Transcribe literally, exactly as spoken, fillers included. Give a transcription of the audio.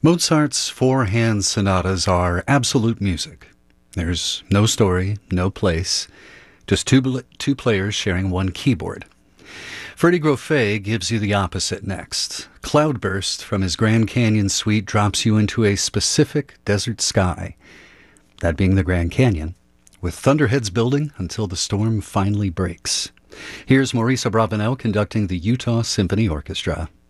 Mozart's four-hand sonatas are absolute music. There's no story, no place, just two, bl- two players sharing one keyboard. Freddie Grofé gives you the opposite next. Cloudburst from his Grand Canyon suite drops you into a specific desert sky, that being the Grand Canyon, with thunderheads building until the storm finally breaks. Here's Maurice Abravanel conducting the Utah Symphony Orchestra.